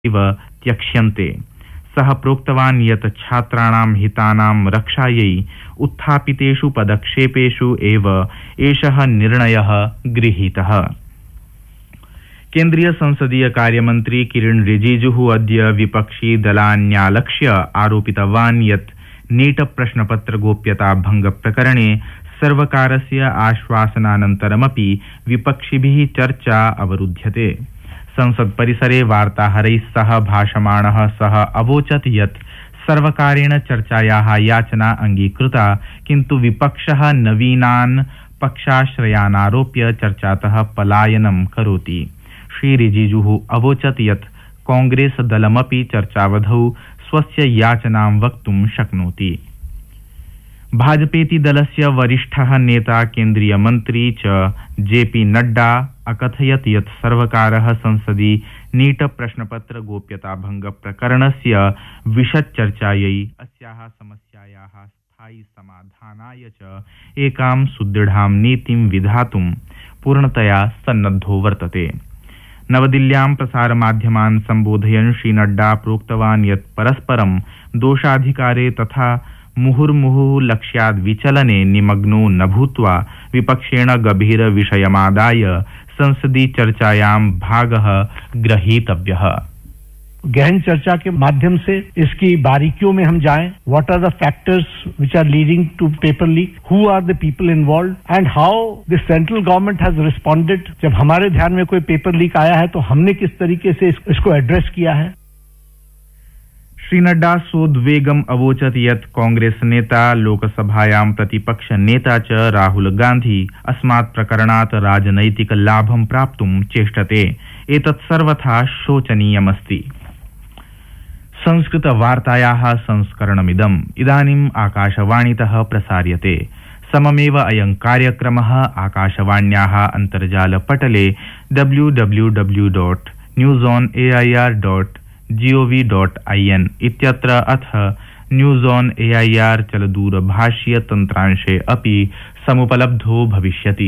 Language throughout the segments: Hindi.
इव त्यक्ष्यन्ते। सः प्रोक्तवान् यत् छात्राणां हितानां रक्षायै उत्थापितेषु पदक्षेपेषु एव एषः निर्णयः गृहीतः। केन्द्रीय संसदीय कार्यमन्त्री किरण रिजिजुः अद्य विपक्षी दलान्यालक्ष्य आरोपितवान् यत् नीट प्रश्नपत्र गोप्यता भंग प्रकरणे सर्वकारस्य आश्वासनानन्तरमपि विपक्षिभिः चर्चा अवरुध्यते। संसद परिसरे वार्ताहरैः सह भाषमाणः सः अवोचत् यत् सर्वकारेण चर्चायाः याचना अंगीकृता, किन्तु विपक्षः नवीनान् पक्षाश्रयान् आरोप्य चर्चातः पलायनं करोति। श्री रिजिजुः अवोचत् यत् कांग्रेस दलमपि चर्चावधौ स्वस्य याचनां वक्तुं शक्नोति। भाजपेति दलस्य वरिष्ठः नेता केन्द्रीय मन्त्री च जेपी नड्डा अकथयत् यत् सर्वकारः संसदि नीट प्रश्नपत्र गोप्यता भंग प्रकरणस्य विशदचर्चायै अस्याः समस्यायाः स्थायी समाधानाय च एकां सुदृढां नीतिं विधातुं पूर्णतया सन्नद्धो वर्तते। नवदिल्ल्यां प्रसारमाध्यमान् सम्बोधयन् श्री नड्डा प्रोक्तवान् यत् परस्परं दोषाधिकारे तथा मुहुर्मुहुः लक्ष्याद् विचलने निमग्नो न भूत्वा विपक्षेण गभीर विषयमादाय संसदीय चर्चायां भागः ग्रहीतव्यः। गहन चर्चा के माध्यम से इसकी बारीकियों में हम जाएं, what are the factors which are leading to paper leak, who are the people involve and how the central government has responded. जब हमारे ध्यान में कोई पेपर लीक आया है तो हमने किस तरीके से इसको एड्रेस किया है। श्री नड्डा सोद्वेगम् अवोचत् यत् कांग्रेस नेता लोकसभायां प्रतिपक्ष नेता च राहुल गांधी अस्मात् प्रकरणात् राजनैतिक लाभं प्राप्तुं चेष्टते। एतत् सर्वथा शोचनीयमस्ति। संस्कृत वार्तायाः संस्करणमिदम् इदानीम् आकाशवाणीतः प्रसार्यते। सममेव अयं कार्यक्रमः आकाशवाण्याः अन्तर्जालपटले www.newsonair.gov.in इत्यत्र अथ न्यूज़ ऑन एआईआर चलदूरभाषीय तन्त्रांशे अपि समुपलब्धो भविष्यति।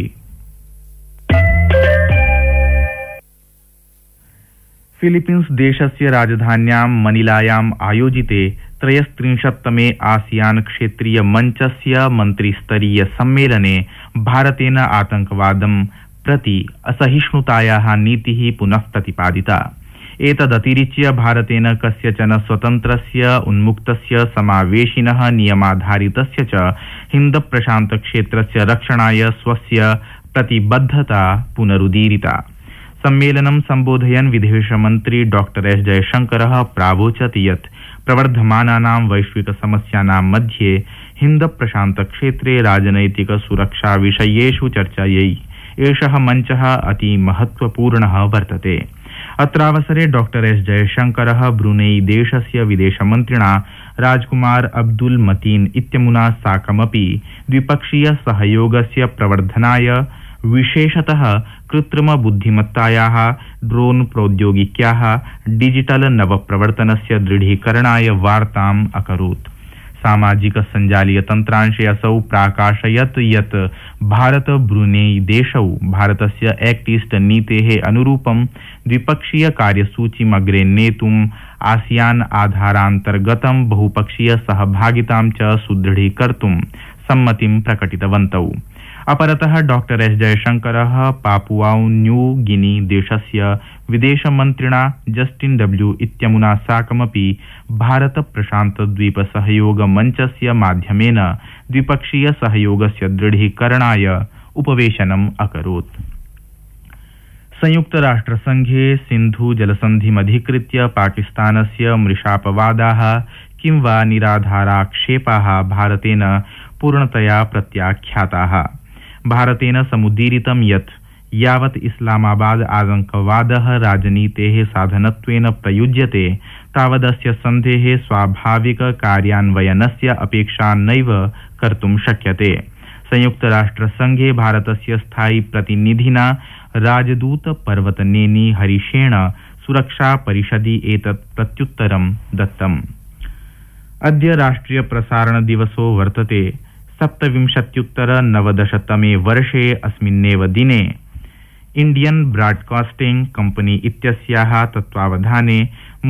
फिलीपीन्स देशस्य राजधान्यां मनिलायाम् आयोजिते 33तमे आसियान क्षेत्रीय मञ्चस्य मन्त्रिस्तरीय सम्मेलने भारतेन आतंकवादं प्रति असहिष्णुतायाः नीतिः पुनः प्रतिपादिता। एतदतिरिच्य भारतेन कस्यचन स्वतन्त्रस्य उन्मुक्तस्य समावेशिनः नियमाधारितस्य च हिन्द प्रशान्त क्षेत्रस्य रक्षणाय स्वस्य प्रतिबद्धता पुनरुदीरिता। सम्मेलनं सम्बोधयन् विदेशमन्त्री डॉक्टर एस जयशंकरः प्रावोचत् यत् प्रवर्धमानानां वैश्विक समस्यानां मध्ये हिन्द प्रशान्त क्षेत्रे राजनैतिक सुरक्षा विषयेषु चर्चायै एषः मञ्चः अति महत्वपूर्णः वर्तते। अत्रावसरे डॉक्टर एस जयशंकरः ब्रुनेई देशस्य विदेशमन्त्रिणा राजकुमार अब्दुल मतीन इत्यमुना साकमपि द्विपक्षीय सहयोगस्य प्रवर्धनाय विशेषतः कृत्रिम बुद्धिमत्तायाः, ड्रोन प्रौद्योगिक्याः, डिजिटल नवप्रवर्तनस्य दृढीकरणाय वार्ताम् अकरोत्। सामाजिक संजालीय तन्त्रांशे असौ प्राकाशयत् यत् भारत ब्रुनेई देशौ भारतस्य एक्ट ईस्ट नीतेः अनुरूपं द्विपक्षीय कार्यसूचीम् अग्रे नेतुम् आसियान आधारान्तर्गतं बहुपक्षीय सहभागितां च सुदृढीकर्तुं सम्मतिं प्रकटितवन्तौ। अपरतः doctor S जयशंकरः Papua New Guinea देशस्य विदेशमन्त्रिणा जस्टिन डब्ल्यू इत्यमुना साकमपि भारत प्रशान्त द्वीप सहयोग मञ्चस्य माध्यमेन द्विपक्षीय सहयोगस्य दृढीकरणाय उपवेशनम् अकरोत्। संयुक्त राष्ट्रसंघे सिन्धु जलसन्धिमधिकृत्य पाकिस्तानस्य मृषापवादाः किं वा निराधाराक्षेपाः भारतेन पूर्णतया प्रत्याख्याताः। भारतेन समुदीरितं यत् यावत् इस्लामाबाद आतंकवादः राजनीतेः साधनत्वेन प्रयुज्यते तावदस्य सन्धेः स्वाभाविक कार्यान्वयनस्य अपेक्षा नैव कर्तुं शक्यते। संयुक्त राष्ट्रसंघे भारतस्य स्थायी प्रतिनिधिना राजदूत पर्वतनेनी हरिशेन सुरक्षा परिषदि एतत् प्रत्युत्तरं दत्तम्। अद्य राष्ट्रिय प्रसारण दिवसो वर्तते। 1790तमे वर्षे अस्मिन्नेव दिने इंडियन ब्रॉडकास्टिंग कंपनी इत्यस्याः तत्त्वावधाने